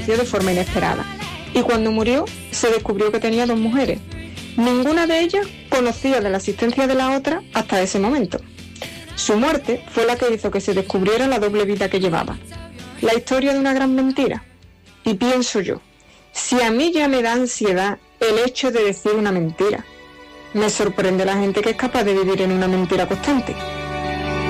de forma inesperada. Y cuando murió, se descubrió que tenía 2 mujeres. Ninguna de ellas conocía de la existencia de la otra hasta ese momento. Su muerte fue la que hizo que se descubriera la doble vida que llevaba. La historia de una gran mentira. Y pienso yo, si a mí ya me da ansiedad el hecho de decir una mentira, me sorprende la gente que es capaz de vivir en una mentira constante.